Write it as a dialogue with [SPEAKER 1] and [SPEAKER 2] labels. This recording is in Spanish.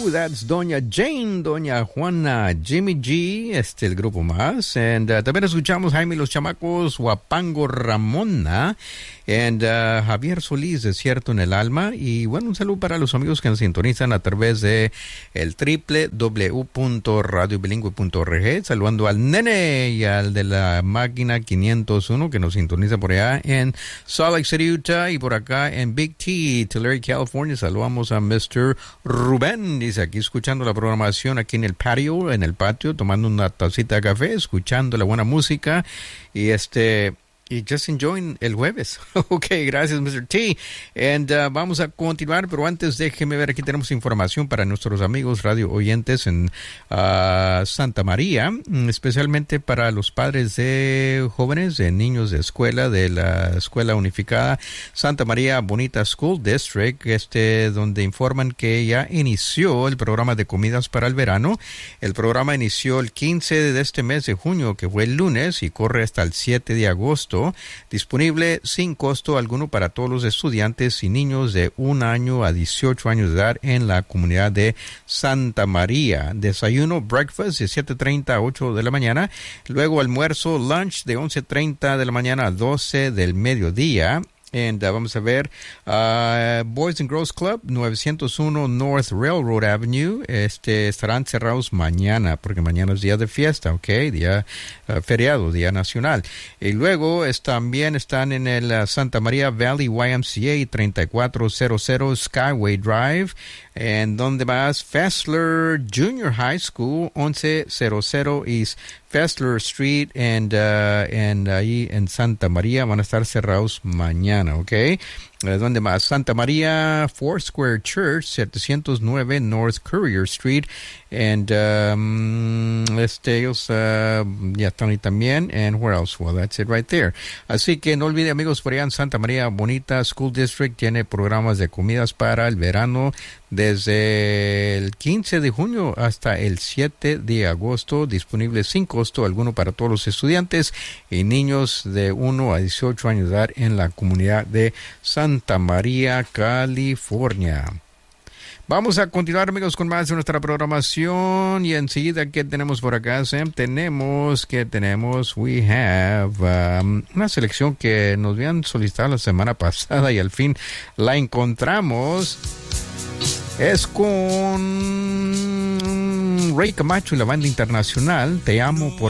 [SPEAKER 1] That's Doña Jane, Doña Juana, Jimmy G, el grupo más. And también escuchamos Jaime y los Chamacos, Huapango Ramona, and Javier Solís, Desierto en el Alma. Y bueno, un saludo para los amigos que nos sintonizan a través de el www.radiobilingüe.org. Saludando al Nene y al de la máquina 501 que nos sintoniza por allá en Salt Lake City, Utah, y por acá en Big T, Tulare, California. Saludamos a Mr. Rubén, dice aquí escuchando la programación aquí en el patio, tomando una tacita de café, escuchando la buena música y y just enjoying el jueves. Ok, gracias, Mr. T. And vamos a continuar, pero antes déjeme ver, aquí tenemos información para nuestros amigos radio oyentes en Santa María, especialmente para los padres de jóvenes, de niños de escuela, de la Escuela Unificada Santa María Bonita School District, donde informan que ya inició el programa de comidas para el verano. El programa inició el 15 de este mes de junio, que fue el lunes, y corre hasta el 7 de agosto. Disponible sin costo alguno para todos los estudiantes y niños de 1 año a 18 años de edad en la comunidad de Santa María. Desayuno, breakfast de 7:30 a 8 de la mañana. Luego almuerzo, lunch de 11:30 de la mañana a 12 del mediodía. And vamos a ver, Boys and Girls Club, 901 North Railroad Avenue, estarán cerrados mañana, porque mañana es día de fiesta, día feriado, día nacional. Y luego también están en el Santa María Valley YMCA, 3400 Skyway Drive, en donde más Fessler Junior High School, 1100 East Fessler Street, and ahí en Santa María van a estar cerrados mañana, ¿Dónde más? Santa María Foursquare Church, 709 North Courier Street, and ellos ya están ahí también, and where else? Well, that's it right there. Así que no olvide, amigos, por allá en Santa María Bonita School District tiene programas de comidas para el verano desde el 15 de junio hasta el 7 de agosto, disponible sin costo alguno para todos los estudiantes y niños de 1 a 18 años de edad en la comunidad de Santa María, California. Vamos a continuar, amigos, con más de nuestra programación. Y enseguida, ¿qué tenemos por acá, Sam? We have una selección que nos habían solicitado la semana pasada y al fin la encontramos. Es con Ray Camacho y la banda internacional, Te Amo por